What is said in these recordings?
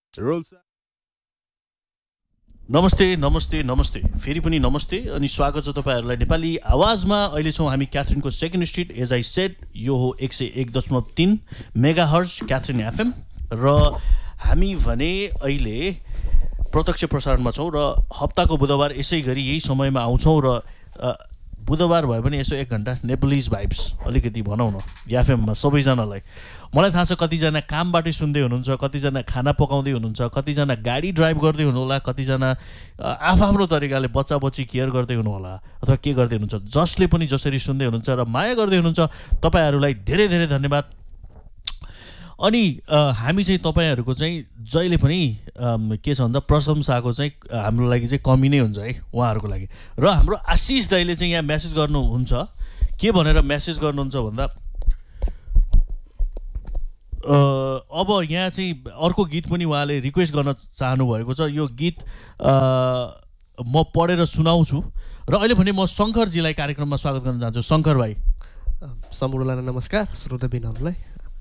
Rules. नमस्ते नमस्ते नमस्ते फेरि पनि नमस्ते अनि स्वागत छ तपाईहरुलाई नेपाली आवाजमा। अहिले छौं हामी क्याथरिनको second street. As I said यो हो 101.3 मेगाहर्ज क्याथरिन एफएम र हामी भने अहिले प्रत्यक्ष प्रसारणमा छौं र हप्ताको बुधबार यसै गरी यही समयमा आउँछौं र बुधबार भए पनि यसो 1 घण्टा नेपोलिज भाइब्स अलिकति भनौं न एफएममा सबैजनालाई। मलाई थाहा छ कतिजना कामबाटै सुन्दै हुनुहुन्छ, कतिजना खाना पकाउँदै हुनुहुन्छ, कतिजना गाडी ड्राइभ गर्दै हुनुहोला, कतिजना आफ्नो तरिकाले बच्चा बच्ची केयर गर्दै हुनुहोला अथवा के गर्दै हुनुहुन्छ। जसले पनि जसरी सुन्दै हुनुहुन्छ र माया गर्दै हुनुहुन्छ तपाईहरुलाई धेरै धेरै धन्यवाद। अनि हामी चाहिँ तपाईहरुको चाहिँ जहिले पनि के छ भन्दा प्रशंसाको चाहिँ हाम्रो लागि चाहिँ कमी नै हुन्छ है उहाँहरुको लागि। र हाम्रो आशिष दाइले चाहिँ यहाँ मेसेज गर्नुहुन्छ, के भनेर मेसेज गर्नुहुन्छ भन्दा अब यहाँ चाहिँ अर्को गीत पनि उहाँले रिक्वेस्ट गर्न चाहनु भएको छ। यो गीत म पढेर सुनाउँछु र अहिले भने म शङ्करजीलाई कार्यक्रममा स्वागत गर्न चाहन्छु। शङ्कर भाइ सम्पूर्णलाई नमस्कार, श्रोताबिनहरूलाई।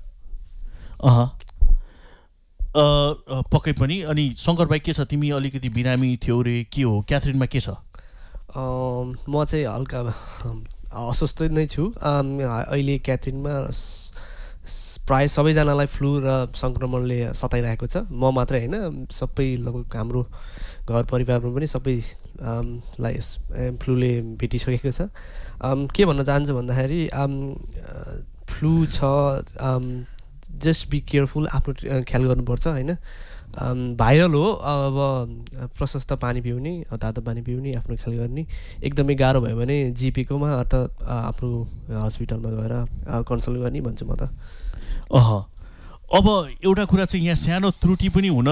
पक्कै पनि। अनि शङ्कर भाइ के छ, तिमी अलिकति बिरामी थियौ रे, के हो, क्याथरिनमा के छ? म चाहिँ हल्का अस्वस्थ नै छु। अहिले क्याथरिनमा प्राय सबैजनालाई फ्लू र सङ्क्रमणले सताइरहेको छ। म मात्रै होइन, सबै लगभग हाम्रो घर परिवारमा पनि सबैलाई फ्लूले भेटिसकेको छ। के भन्न चाहन्छु भन्दाखेरि फ्लू छ, जस्ट बी केयरफुल, आफ्नो ख्याल गर्नुपर्छ होइन। भाइरल हो, अब प्रशस्त पानी पिउने, तातो पानी पिउने, आफ्नो ख्याल गर्ने। एकदमै गाह्रो भयो भने जिपीकोमा अथवा आफ्नो हस्पिटलमा गएर कन्सल्ट गर्ने भन्छु म त। अब एउटा कुरा चाहिँ यहाँ सानो त्रुटि पनि हुन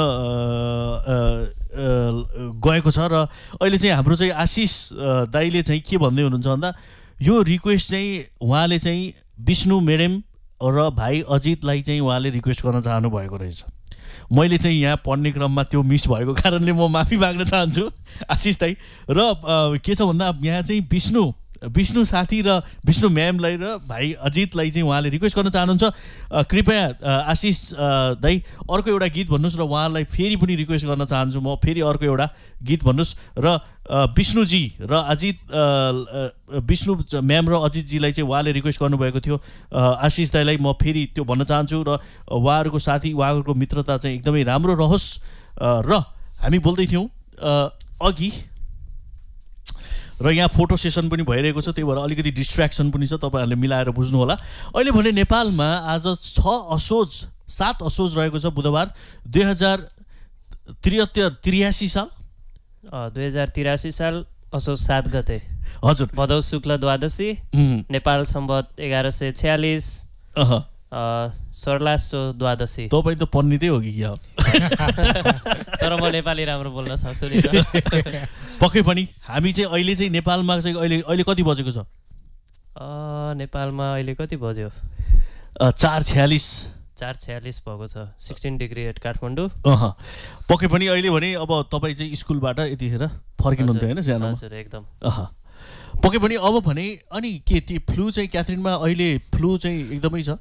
गएको छ र अहिले चाहिँ हाम्रो चाहिँ आशिष दाइले चाहिँ के भन्दै हुनुहुन्छ भन्दा यो रिक्वेस्ट चाहिँ उहाँले चाहिँ विष्णु मेडम र भाइ अजितलाई चाहिँ उहाँले रिक्वेस्ट गर्न चाहनु भएको रहेछ। मैले चाहिँ यहाँ पढ्ने क्रममा त्यो मिस भएको कारणले म माफी माग्न चाहन्छु आशिष दाइ। र के छ भन्दा यहाँ चाहिँ विष्णु साथी र विष्णु म्यामलाई र भाइ अजितलाई चाहिँ उहाँले रिक्वेस्ट गर्न चाहनुहुन्छ, कृपया आशिष दाइ अर्को एउटा गीत भन्नुहोस् र उहाँलाई फेरि पनि रिक्वेस्ट गर्न चाहन्छु म, फेरि अर्को एउटा गीत भन्नुहोस्। र विष्णुजी र अजित विष्णु म्याम र अजितजीलाई चाहिँ उहाँले रिक्वेस्ट गर्नुभएको थियो आशिष दाइलाई, म फेरि त्यो भन्न चाहन्छु। र उहाँहरूको साथी, उहाँहरूको मित्रता चाहिँ एकदमै राम्रो रहोस्। र हामी बोल्दै थियौँ अघि र यहाँ फोटो सेसन पनि भइरहेको छ, त्यही भएर अलिकति डिस्ट्र्याक्सन पनि छ, तपाईँहरूले मिलाएर बुझ्नु होला। अहिले भने नेपालमा आज 7 असोज रहेको छ, बुधबार 2083 साल 2083 साल असोज 7 गते। हजुर, भदौ शुक्ल द्वादशी, नेपाल सम्वत 1146, सर्लासो द्वादशी। तपाईँ त पण्डितै हो कि क्या? तर म नेपाली राम्रो बोल्न सक्छु नि। पक्कै पनि। हामी चाहिँ अहिले चाहिँ नेपालमा चाहिँ अहिले कति बजेको छ? नेपालमा अहिले कति बज्यो? 4:46 भएको छ। 16 डिग्री एट काठमाडौँ। पक्कै पनि। अहिले भने अब तपाईँ चाहिँ स्कुलबाट यतिखेर फर्किनुहुन्थ्यो होइन सानो? हजुर, एकदम। पक्कै पनि। अब भने अनि के त्यो फ्लू चाहिँ क्याथरिनमा अहिले फ्लू चाहिँ एकदमै छ?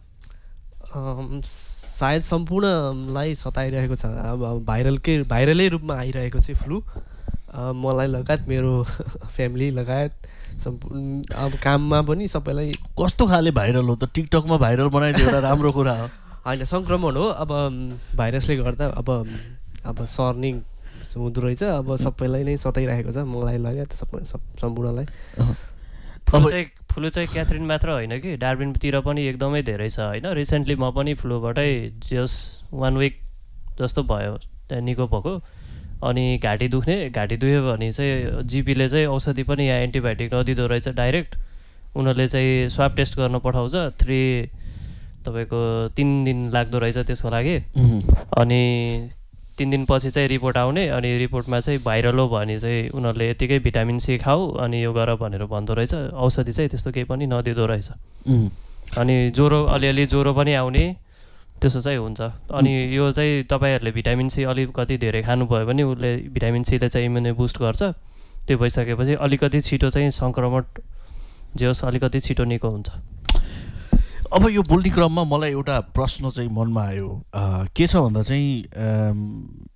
सायद सम्पूर्णलाई सताइरहेको छ। अब भाइरलै रूपमा आइरहेको चाहिँ फ्लू। मलाई लगायत मेरो फ्यामिली लगायत सम्पूर्ण अब काममा पनि सबैलाई। कस्तो खाले भाइरल हो त? टिकटकमा भाइरल बनाइदियो, एउटा राम्रो कुरा हो होइन? सङ्क्रमण हो, अब भाइरसले गर्दा अब सर्ने हुँदो रहेछ। अब सबैलाई नै सताइरहेको छ, मलाई लगायत सम्पूर्णलाई। फ्लू चाहिँ क्याथरिन मात्र होइन कि, डार्बिनतिर पनि एकदमै धेरै छ होइन। रिसेन्टली म पनि फ्लूबाटै जस्ट 1 विक जस्तो भयो निको भएको। अनि घाँटी दुख्यो भने चाहिँ जिपीले चाहिँ औषधि पनि यहाँ एन्टिबायोटिक नदिँदो रहेछ, डाइरेक्ट उनीहरूले चाहिँ स्वाब टेस्ट गर्न पठाउँछ। तपाईँको 3 दिन लाग्दो रहेछ त्यसको लागि। अनि 3 दिनपछि चाहिँ रिपोर्ट आउने, अनि रिपोर्टमा चाहिँ भाइरल हो भने चाहिँ उनीहरूले यतिकै भिटामिन सी खाऊ अनि यो गर भनेर भन्दो रहेछ। औषधि चाहिँ त्यस्तो केही पनि नदिँदो रहेछ। अनि अलिअलि ज्वरो पनि आउने, त्यसो चाहिँ हुन्छ। अनि यो चाहिँ तपाईँहरूले भिटामिन सी अलिकति धेरै खानुभयो भने उसले भिटामिन सीले चाहिँ इम्युनिटी बुस्ट गर्छ। त्यो भइसकेपछि अलिकति छिटो चाहिँ सङ्क्रमण जे होस् अलिकति छिटो निको हुन्छ। अब यो बोल्ने क्रममा मलाई एउटा प्रश्न चाहिँ मनमा आयो, के छ भन्दा चाहिँ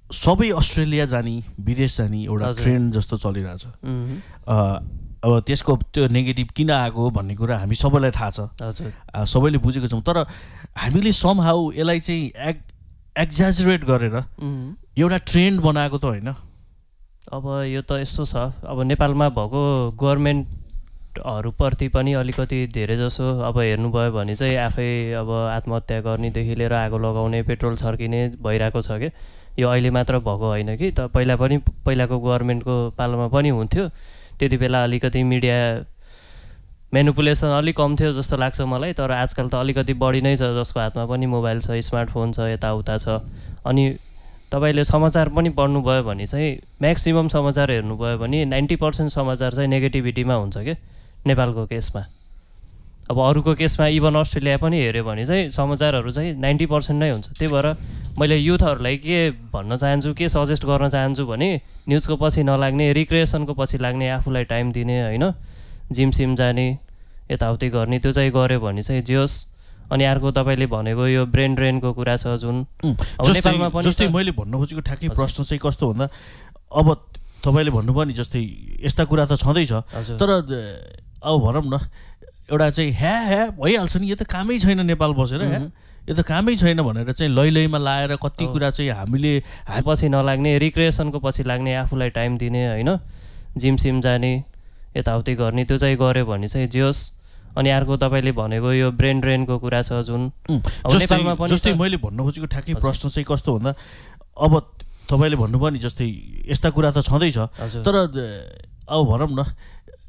सबै अस्ट्रेलिया जाने विदेश जाने एउटा ट्रेन्ड जस्तो चलिरहेछ अब त्यसको त्यो नेगेटिभ किन आएको भन्ने कुरा हामी सबैलाई थाहा छ सबैले बुझेको छौँ तर हामीले समहाउ यसलाई चाहिँ एक्जाजरेट गरेर एउटा ट्रेन्ड बनाएको त होइन अब यो त यस्तो छ अब नेपालमा भएको गभर्मेन्टहरूप्रति पनि अलिकति धेरै जसो अब हेर्नुभयो भने चाहिँ आफै अब आत्महत्या गर्नेदेखि लिएर आगो लगाउने पेट्रोल छर्किने भइरहेको छ कि यो अहिले मात्र भएको होइन कि त पहिलाको गभर्मेन्टको पालोमा पनि हुन्थ्यो त्यति बेला अलिकति मिडिया मेनिपुलेसन अलिक कम थियो जस्तो लाग्छ मलाई तर आजकल त अलिकति बढी नै छ जसको हातमा पनि मोबाइल छ स्मार्टफोन छ यताउता छ अनि तपाईँले समाचार पनि पढ्नुभयो भने चाहिँ म्याक्सिमम् समाचार हेर्नुभयो भने 90% समाचार चाहिँ नेगेटिभिटीमा हुन्छ कि नेपालको केसमा अब अरूको केसमा इभन अस्ट्रेलिया पनि हेऱ्यो भने चाहिँ समाचारहरू चाहिँ 90% नै हुन्छ त्यही भएर मैले युथहरूलाई के भन्न चाहन्छु के सजेस्ट गर्न चाहन्छु भने न्युजको पछि नलाग्ने रिक्रिएसनको पछि लाग्ने आफूलाई टाइम दिने होइन जिम सिम जाने यताउति गर्ने त्यो चाहिँ गऱ्यो भने चाहिँ जे होस् अनि अर्को तपाईँले भनेको यो ब्रेन ड्रेनको कुरा छ जुन नेपालमा पनि जस्तै मैले भन्नु खोजेको ठ्याक्कै प्रश्न चाहिँ कस्तो भन्दा अब तपाईँले भन्नुभयो नि जस्तै यस्ता कुरा त छँदैछ तर अब भनौँ न एउटा चाहिँ ह्या भइहाल्छ नि यो त कामै छैन नेपाल बसेर यो त कामै छैन भनेर चाहिँ लैमा लाएर कति कुरा चाहिँ हामीले पछि नलाग्ने रिक्रिएसनको पछि लाग्ने आफूलाई टाइम दिने होइन जिम सिम जाने यताउति गर्ने त्यो चाहिँ गऱ्यो भने चाहिँ जे होस् अनि अर्को तपाईँले भनेको यो ब्रेन ड्रेनको कुरा छ जुन नेपालमा पनि जस्तै मैले भन्नु खोजेको ठ्याक्कै प्रश्न चाहिँ कस्तो भन्दा अब तपाईँले भन्नुभयो नि जस्तै यस्ता कुरा त छँदैछ तर अब भनौँ न